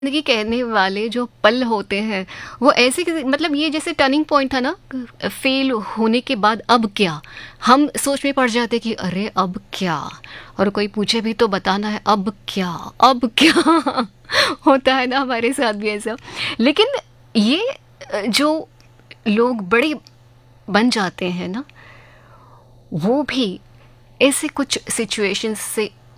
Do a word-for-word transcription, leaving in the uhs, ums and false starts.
ज़िंदगी कहने वाले जो पल होते हैं, वो ऐसे कि मतलब ये जैसे टर्निंग पॉइंट था ना, फेल होने के बाद अब क्या? हम सोच में पड़ जाते कि अरे अब क्या? और कोई पूछे भी तो बताना है अब क्या? अब क्या? होता है ना हमारे साथ भी ऐसा। लेकिन ये अ, जो लोग बड़े बन जाते हैं ना, वो भी ऐसे कुछ सिचुएशंस से